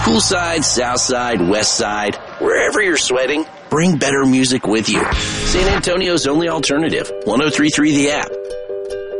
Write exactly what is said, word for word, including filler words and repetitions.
Poolside, Southside, Westside, wherever you're sweating, bring better music with you. San Antonio's only alternative, one oh three point three The App.